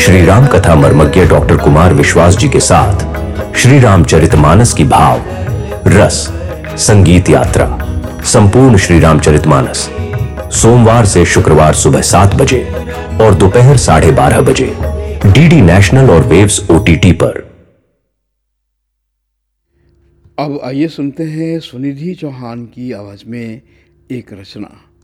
श्री राम कथा मर्मज्ञ डॉक्टर कुमार विश्वास जी के साथ श्री रामचरितमानस की भाव रस संगीत यात्रा संपूर्ण श्री रामचरितमानस सोमवार से शुक्रवार सुबह 7 बजे और दोपहर 12:30 बजे डीडी नेशनल और वेव्स ओटीटी पर। अब आइए सुनते हैं सुनिधि चौहान की आवाज में एक रचना।